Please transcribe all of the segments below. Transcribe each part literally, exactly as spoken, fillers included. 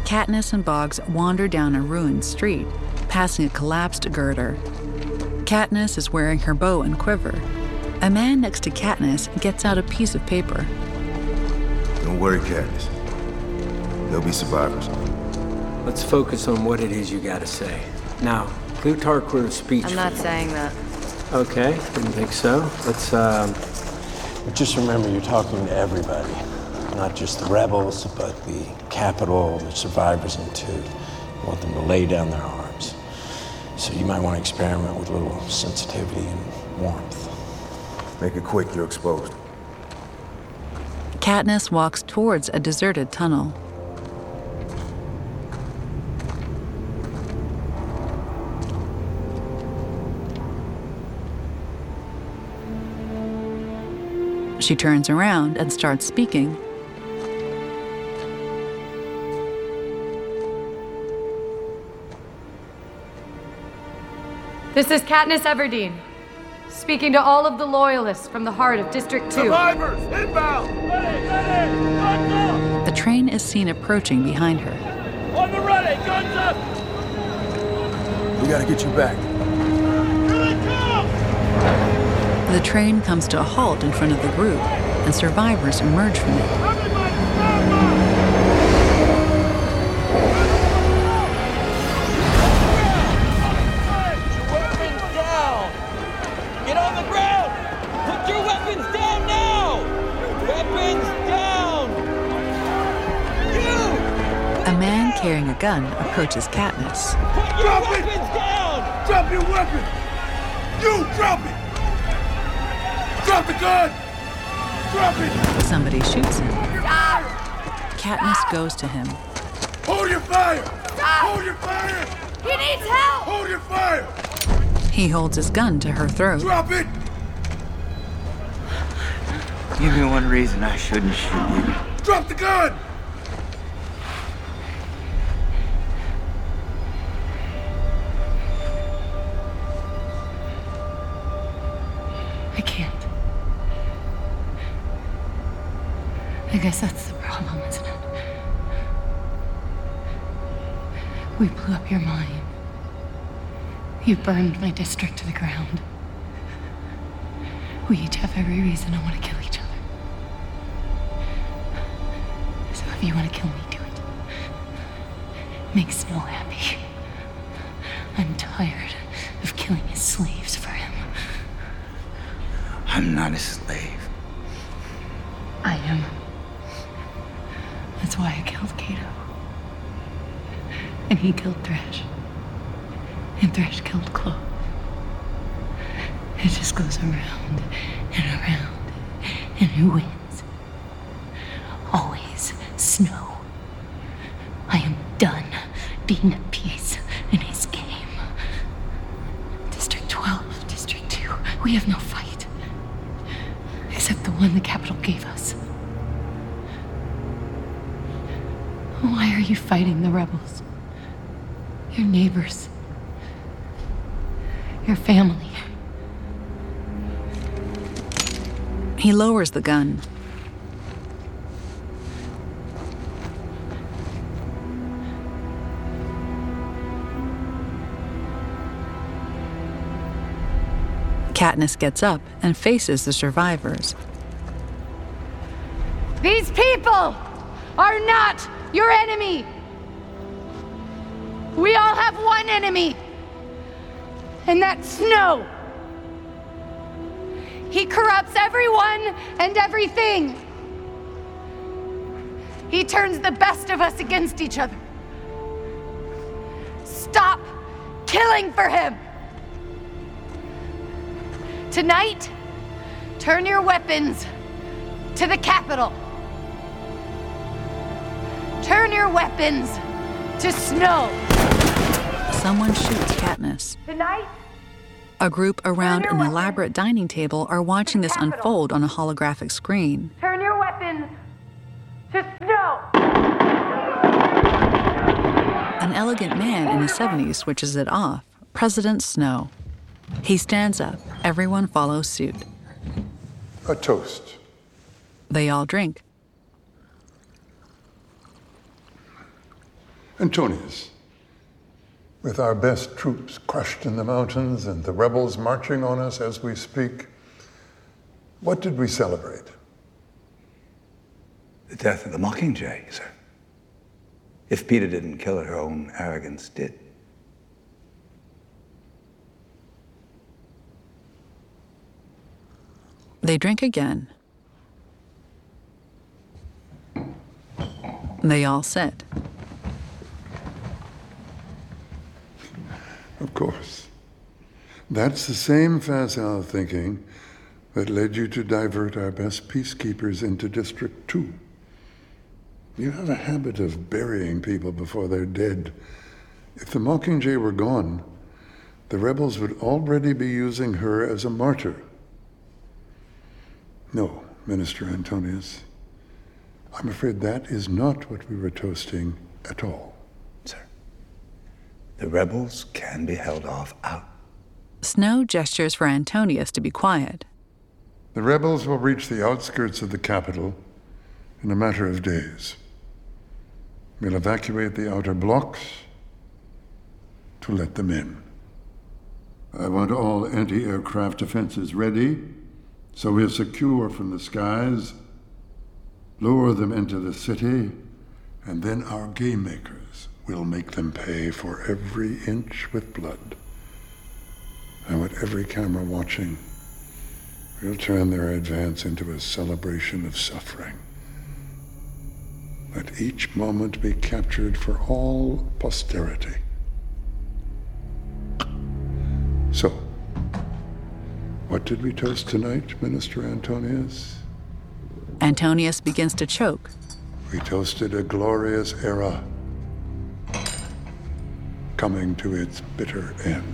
Katniss and Boggs wander down a ruined street, passing a collapsed girder. Katniss is wearing her bow and quiver. A man next to Katniss gets out a piece of paper. Don't worry, Katniss. There'll be survivors. Let's focus on what it is you gotta say. Now, Plutarch wrote a speech. I'm not for you. saying that. Okay, didn't think so. Let's, um... But just remember, you're talking to everybody. Not just the rebels, but the Capitol, the survivors in two. You want them to lay down their arms. So you might want to experiment with a little sensitivity and warmth. Make it quick, you're exposed. Katniss walks towards a deserted tunnel. She turns around and starts speaking. This is Katniss Everdeen, speaking to all of the Loyalists from the heart of District two. Survivors, inbound! Ready, ready! Guns up! A train is seen approaching behind her. On the ready, guns up! We gotta get you back. Here they come! The train comes to a halt in front of the group, and survivors emerge from it. Everybody, stand by! Get on the ground! Put your weapons down now! Weapons down! You! A man carrying a gun approaches Katniss. Put your Drop weapons it! down! Drop your weapon! You drop it! Drop the gun! Drop it! Somebody shoots him. Katniss goes to him. Hold your fire! Hold your fire! He needs help! Hold your fire! He holds his gun to her throat. Drop it! Give me one reason I shouldn't shoot you. Drop the gun! I can't. I guess that's the problem, isn't it? We blew up your mine. You burned my district to the ground. We each have every reason to want to kill each other. So if you want to kill me, do it. Make Snow happy. I'm tired of killing his slaves for him. I'm not a slave. I am. That's why I killed Cato. And he killed Thresh. And Thresh killed Chloe. It just goes around and around. And who wins? Always Snow. I am done being a piece in his game. District twelve, District two, we have no fight. Except the one the Capitol gave us. Why are you fighting the rebels? Your neighbors. Your family. He lowers the gun. Katniss gets up and faces the survivors. These people are not your enemy. We all have one enemy. And that's Snow. He corrupts everyone and everything. He turns the best of us against each other. Stop killing for him. Tonight, turn your weapons to the Capitol. Turn your weapons to Snow. Someone shoots Katniss. Tonight, A group around an elaborate dining table are watching this unfold on a holographic screen. turn your weapons to Snow. An elegant man in his seventies switches it off. President Snow. He stands up. Everyone follows suit. A toast. They all drink. Antonius, with our best troops crushed in the mountains and the rebels marching on us as we speak, what did we celebrate? The death of the Mockingjay, sir. If Peeta didn't kill it, her own arrogance did. They drink again. They all sit. Of course. That's the same facile thinking that led you to divert our best peacekeepers into District Two. You have a habit of burying people before they're dead. If the Mockingjay were gone, the rebels would already be using her as a martyr. No, Minister Antonius. I'm afraid that is not what we were toasting at all. Sir, the rebels can be held off out. Snow gestures for Antonius to be quiet. The rebels will reach the outskirts of the capital in a matter of days. We'll evacuate the outer blocks to let them in. I want all anti-aircraft defenses ready, so we're secure from the skies, lure them into the city, and then our game makers will make them pay for every inch with blood. I want every camera watching. We'll turn their advance into a celebration of suffering. Let each moment be captured for all posterity. So, what did we toast tonight, Minister Antonius? Antonius begins to choke. We toasted a glorious era coming to its bitter end.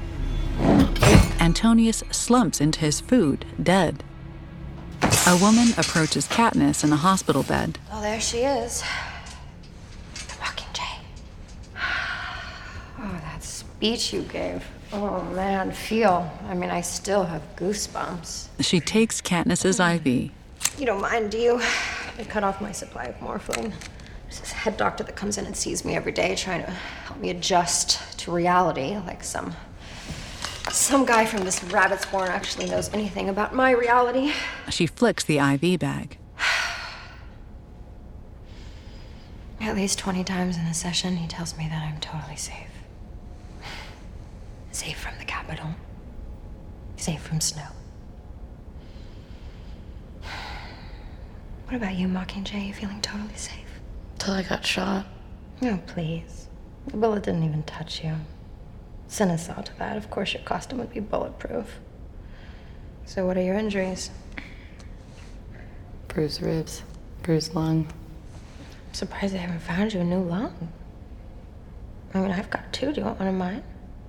Antonius slumps into his food, dead. A woman approaches Katniss in a hospital bed. Oh, there she is. The Mockingjay. Oh, that speech you gave. Oh, man, feel. I mean, I still have goosebumps. She takes Katniss's I V. You don't mind, do you? They cut off my supply of morphine. There's this head doctor that comes in and sees me every day trying to help me adjust to reality, like some... Some guy from this rabbit's warren actually knows anything about my reality. She flicks the I V bag. At least twenty times in a session, he tells me that I'm totally safe. Safe from the Capitol. Safe from snow. What about you, Mockingjay? You feeling totally safe? Till I got shot. Oh, please. The bullet didn't even touch you. Cinna saw to that. Of course your costume would be bulletproof. So what are your injuries? Bruised ribs, bruised lung. I'm surprised they haven't found you a new lung. I mean, I've got two. Do you want one of mine?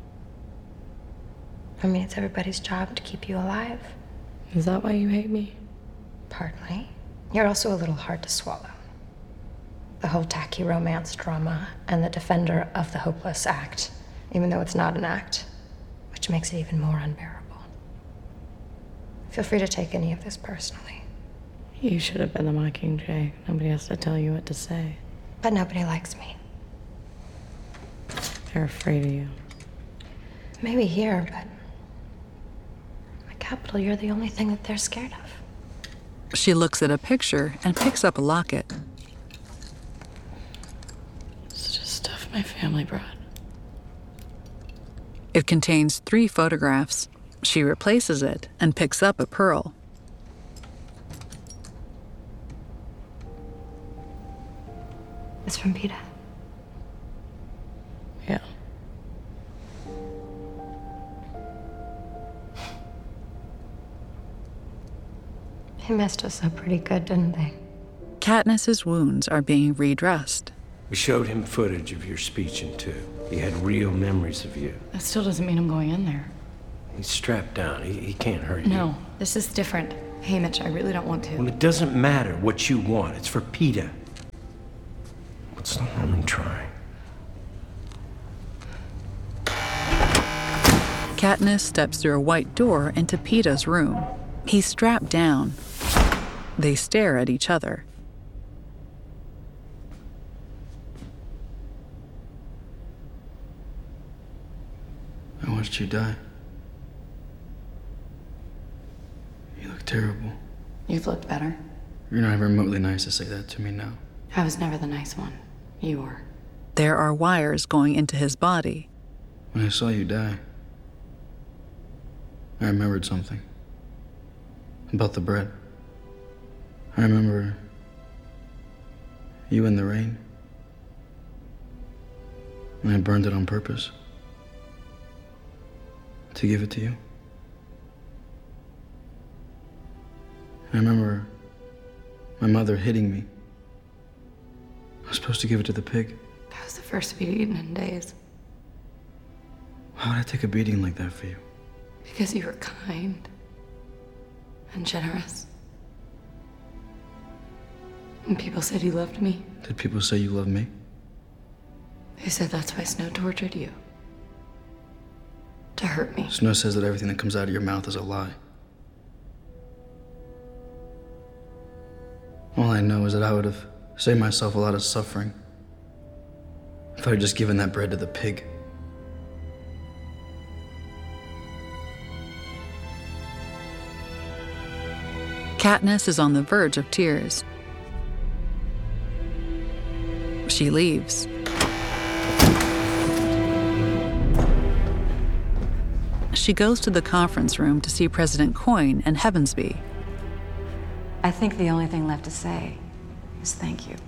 I mean, it's everybody's job to keep you alive. Is that why you hate me? Partly. You're also a little hard to swallow. The whole tacky romance drama and the defender of the hopeless act. Even though it's not an act, which makes it even more unbearable. Feel free to take any of this personally. You should have been the Mockingjay. Nobody has to tell you what to say. But nobody likes me. They're afraid of you. Maybe here, but in the Capitol, you're the only thing that they're scared of. She looks at a picture and picks up a locket. It's just stuff my family brought. It contains three photographs. She replaces it and picks up a pearl. It's from Peeta. Yeah. They messed us up pretty good, didn't they? Katniss's wounds are being redressed. We showed him footage of your speech in two. He had real memories of you. That still doesn't mean I'm going in there. He's strapped down. He, he can't hurt you. No, this is different. Hey, Mitch, I really don't want to. Well, it doesn't matter what you want. It's for Peeta. What's the harm in trying? Katniss steps through a white door into Peeta's room. He's strapped down. They stare at each other. watched you die. You look terrible. You've looked better. You're not even remotely nice to say that to me now. I was never the nice one. You were. There are wires going into his body. When I saw you die, I remembered something. About the bread. I remember you in the rain. And I burned it on purpose. To give it to you. I remember my mother hitting me. I was supposed to give it to the pig. That was the first we'd eaten in days. Why would I take a beating like that for you? Because you were kind and generous. And people said you loved me. Did people say you loved me? They said that's why Snow tortured you. To hurt me. Snow says that everything that comes out of your mouth is a lie. All I know is that I would have saved myself a lot of suffering if I had just given that bread to the pig. Katniss is on the verge of tears. She leaves. She goes to the conference room to see President Coin and Heavensbee. I think the only thing left to say is thank you.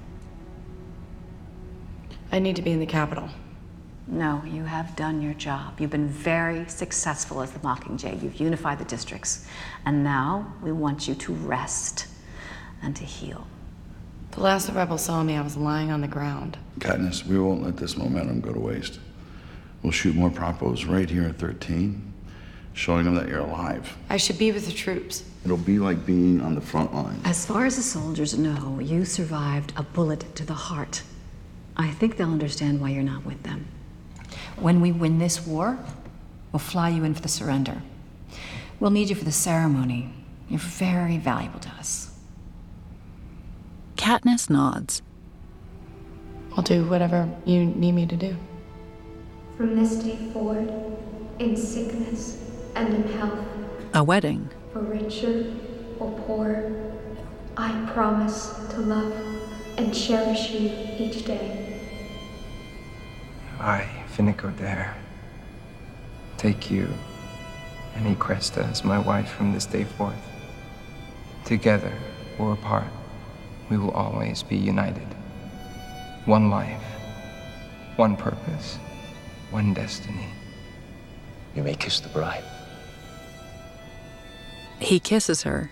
I need to be in the Capitol. No, you have done your job. You've been very successful as the Mockingjay. You've unified the districts. And now we want you to rest and to heal. The last the rebels saw me, I was lying on the ground. Katniss, we won't let this momentum go to waste. We'll shoot more propos right here at thirteen, showing them that you're alive. I should be with the troops. It'll be like being on the front line. As far as the soldiers know, you survived a bullet to the heart. I think they'll understand why you're not with them. When we win this war, we'll fly you in for the surrender. We'll need you for the ceremony. You're very valuable to us. Katniss nods. I'll do whatever you need me to do. From this day forward, in sickness and in health, A wedding. for richer or poorer, I promise to love and cherish you each day. I, Finico Dare, take you and Equesta as my wife from this day forth. Together or apart, we will always be united. One life, one purpose, one destiny. You may kiss the bride. He kisses her.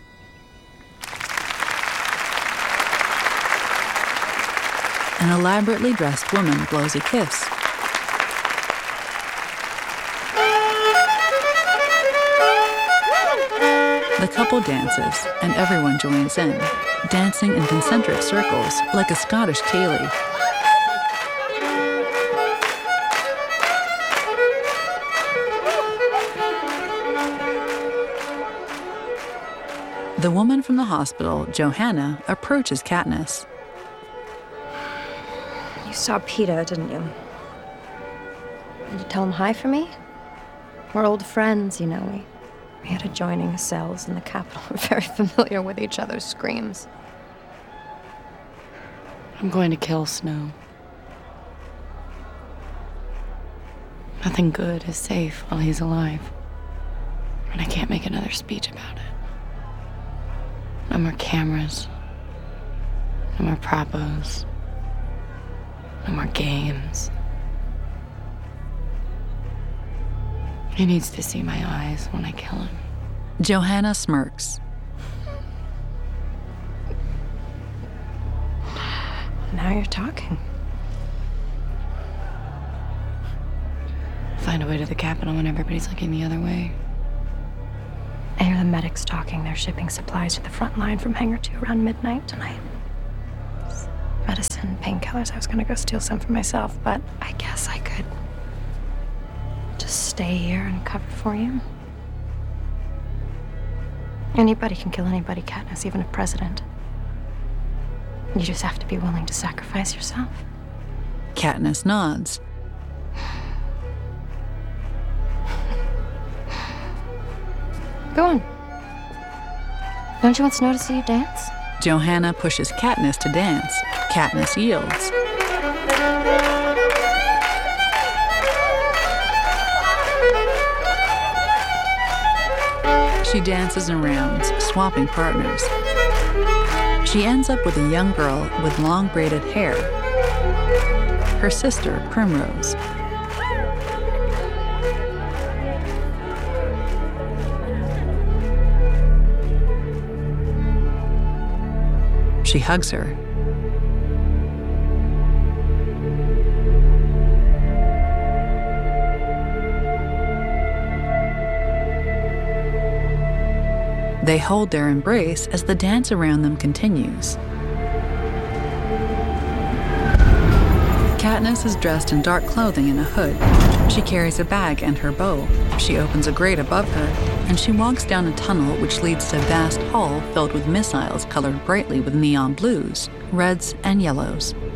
An elaborately dressed woman blows a kiss. The couple dances, and everyone joins in, dancing in concentric circles like a Scottish ceilidh. The woman from the hospital, Johanna, approaches Katniss. You saw Peeta, didn't you? Did you tell him hi for me? We're old friends, you know. We, we had adjoining cells in the Capitol. We're very familiar with each other's screams. I'm going to kill Snow. Nothing good is safe while he's alive. And I can't make another speech about it. No more cameras. No more propos. No more games. He needs to see my eyes when I kill him. Johanna smirks. Now you're talking. Find a way to the Capitol when everybody's looking the other way. I hear the medics talking. They're shipping supplies to the front line from Hangar two around midnight tonight. Medicine, painkillers. I was gonna go steal some for myself, but I guess I could just stay here and cover for you. Anybody can kill anybody, Katniss, even a president. You just have to be willing to sacrifice yourself. Katniss nods. Go on. Don't you want Snow to see you dance? Johanna pushes Katniss to dance. Katniss yields. She dances in rounds, swapping partners. She ends up with a young girl with long braided hair, her sister, Primrose. She hugs her. They hold their embrace as the dance around them continues. Katniss is dressed in dark clothing and a hood. She carries a bag and her bow. She opens a grate above her, and she walks down a tunnel which leads to a vast hall filled with missiles colored brightly with neon blues, reds, and yellows.